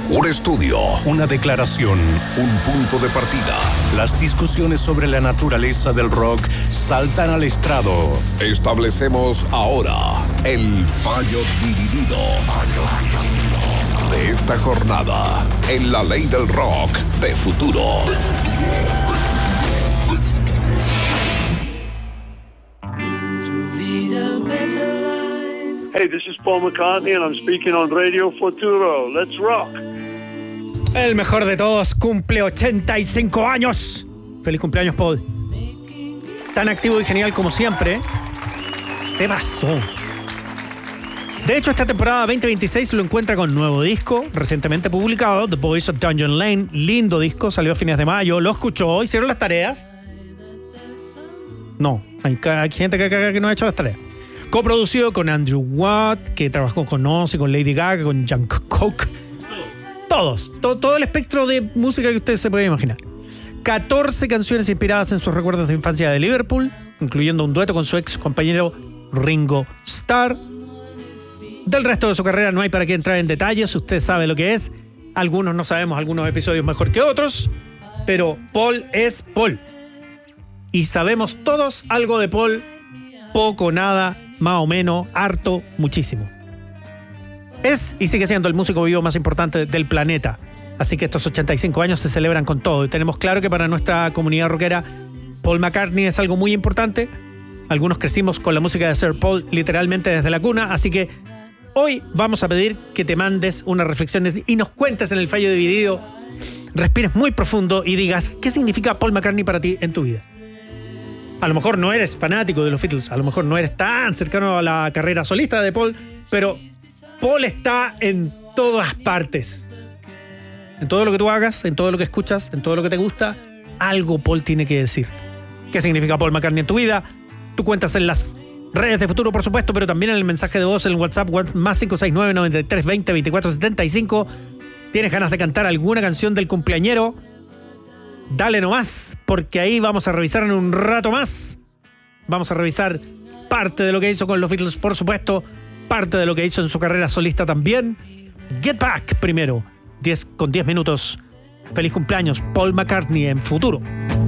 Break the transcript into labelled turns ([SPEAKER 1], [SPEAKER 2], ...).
[SPEAKER 1] Un estudio,
[SPEAKER 2] una declaración,
[SPEAKER 1] un punto de partida.
[SPEAKER 2] Las discusiones sobre la naturaleza del rock saltan al estrado.
[SPEAKER 1] Establecemos ahora el fallo dividido de esta jornada en la ley del rock de futuro.
[SPEAKER 3] Hey, this is Paul McCartney and I'm speaking on Radio Futuro. Let's rock.
[SPEAKER 4] El mejor de todos cumple 85 años. Feliz cumpleaños, Paul. Tan activo y genial como siempre. ¿Qué pasó? De hecho, esta temporada 2026 lo encuentra con nuevo disco, recientemente publicado, The Boys of Dungeon Lane. Lindo disco, salió a fines de mayo. ¿Lo escuchó? ¿Hicieron las tareas? No, hay gente que no ha hecho las tareas. Coproducido con Andrew Watt, que trabajó con Ozzy, con Lady Gaga, con Jungkook. Todo el espectro de música que ustedes se pueden imaginar. 14 canciones inspiradas en sus recuerdos de infancia de Liverpool, incluyendo un dueto con su ex compañero Ringo Starr. Del resto de su carrera no hay para qué entrar en detalles, usted sabe lo que es. Algunos no sabemos, algunos episodios mejor que otros, pero Paul es Paul. Y sabemos todos algo de Paul, poco, nada, más o menos, harto, muchísimo. Es y sigue siendo el músico vivo más importante del planeta. Así que estos 85 años se celebran con todo. Y tenemos claro que para nuestra comunidad rockera, Paul McCartney es algo muy importante. Algunos crecimos con la música de Sir Paul literalmente desde la cuna. Así que hoy vamos a pedir que te mandes unas reflexiones y nos cuentes en el fallo dividido. Respires muy profundo y digas qué significa Paul McCartney para ti en tu vida. A lo mejor no eres fanático de los Beatles, a lo mejor no eres tan cercano a la carrera solista de Paul, pero Paul está en todas partes. En todo lo que tú hagas, en todo lo que escuchas, en todo lo que te gusta, algo Paul tiene que decir. ¿Qué significa Paul McCartney en tu vida? Tú cuentas en las redes de Futuro, por supuesto, pero también en el mensaje de voz en el WhatsApp más 569-9320-2475. ¿Tienes ganas de cantar alguna canción del cumpleañero? Dale nomás, porque ahí vamos a revisar en un rato más. Vamos a revisar parte de lo que hizo con los Beatles, por supuesto, parte de lo que hizo en su carrera solista también. Get Back primero, 10 minutos. Feliz cumpleaños, Paul McCartney en Futuro.